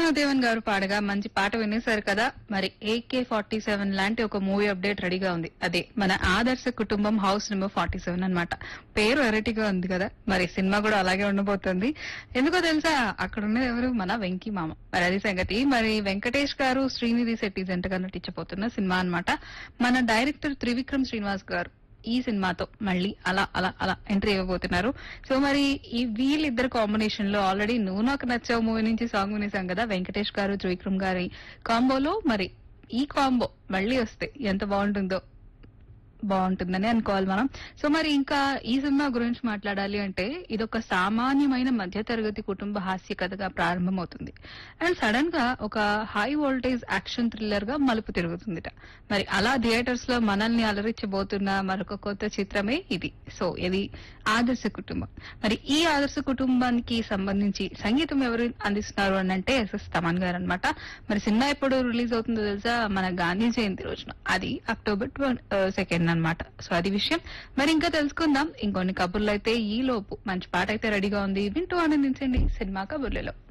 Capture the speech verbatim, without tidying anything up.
వాసుదేవన్ గారు పాడగా మంచి పాట వినేశారు కదా. మరి ఏకే ఫార్టీ సెవెన్ లాంటి ఒక మూవీ అప్డేట్ రెడీగా ఉంది. అదే మన ఆదర్శ కుటుంబం హౌస్ నెంబర్ ఫార్టీ సెవెన్ అనమాట. పేరు వెరైటీగా ఉంది కదా. మరి సినిమా కూడా అలాగే ఉండబోతుంది. ఎందుకో తెలుసా, అక్కడ ఉన్నది ఎవరు, మన వెంకీ మామ. మరి అది సంగతి. మరి వెంకటేష్ గారు శ్రీనిధి శెట్టి జంటగా నటించబోతున్న సినిమా అన్నమాట. మన డైరెక్టర్ త్రివిక్రమ్ శ్రీనివాస్ గారు ఈ సినిమాతో మళ్ళీ అలా అలా అలా ఎంట్రీ ఇవ్వబోతున్నారు. సో మరి ఈ వీళ్ళిద్దరు కాంబినేషన్ లో ఆల్రెడీ నువ్వు నాకు నచ్చావు మూవీ నుంచి సాంగ్ వినేసాం కదా, వెంకటేష్ గారు త్రివిక్రమ్ గారి కాంబోలో. మరి ఈ కాంబో మళ్ళీ వస్తే ఎంత బాగుంటుందో, బాగుంటుందని అనుకోవాలి మనం. సో మరి ఇంకా ఈ సినిమా గురించి మాట్లాడాలి అంటే, ఇదొక సామాన్యమైన మధ్యతరగతి కుటుంబ హాస్య కథగా ప్రారంభమవుతుంది. అండ్ సడన్ గా ఒక హై వోల్టేజ్ యాక్షన్ థ్రిల్లర్ గా మలుపు తిరుగుతుందిట. మరి అలా థియేటర్స్ లో మనల్ని అలరించబోతున్న మరొక కొత్త చిత్రమే ఇది. సో ఇది ఆదర్శ కుటుంబం. మరి ఈ ఆదర్శ కుటుంబానికి సంబంధించి సంగీతం ఎవరు అందిస్తున్నారు అని అంటే ఎస్ఎస్ తమన్ గారు అనమాట. మరి సినిమా ఎప్పుడు రిలీజ్ అవుతుందో తెలుసా, మన గాంధీ జయంతి రోజున. అది అక్టోబర్ సెకండ్ అనమాట. సో అది విషయం. మరి ఇంకా తెలుసుకుందాం ఇంకొన్ని కబుర్లు అయితే. ఈ లోపు మంచి పాట అయితే రెడీగా ఉంది, వింటూ ఆనందించండి సినిమా కబుర్లలో.